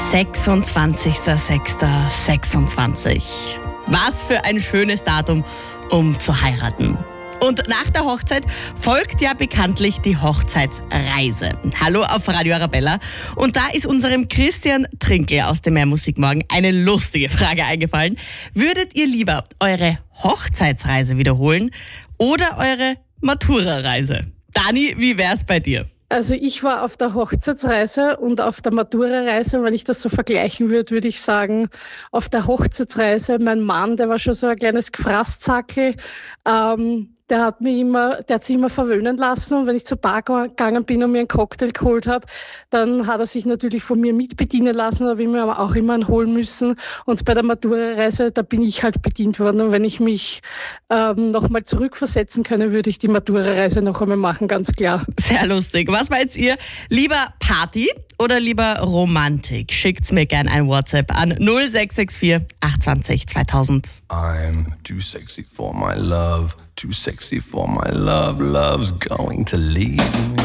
26.06.26. Was für ein schönes Datum, um zu heiraten. Und nach der Hochzeit folgt ja bekanntlich die Hochzeitsreise. Hallo auf Radio Arabella. Und da ist unserem Christian Trinkl aus dem Mehr Musik Morgen eine lustige Frage eingefallen. Würdet ihr lieber eure Hochzeitsreise wiederholen oder eure Matura-Reise? Dani, wie wär's bei dir? Also ich war auf der Hochzeitsreise und auf der Matura-Reise. Wenn ich das so vergleichen würde, würde ich sagen, auf der Hochzeitsreise, mein Mann, der war schon so ein kleines Gefraßzackel, der hat sich immer verwöhnen lassen, und wenn ich zur Bar gegangen bin und mir einen Cocktail geholt habe, dann hat er sich natürlich von mir mitbedienen lassen, da habe ich mir aber auch immer einen holen müssen. Und bei der Matura-Reise, da bin ich halt bedient worden, und wenn ich mich nochmal zurückversetzen könne, würde ich die Matura-Reise noch einmal machen, ganz klar. Sehr lustig. Was meint ihr? Lieber Party oder lieber Romantik? Schickt's mir gerne ein WhatsApp an 0664 820 2000. I'm too sexy for my love, too sexy for my love, love's going to leave me.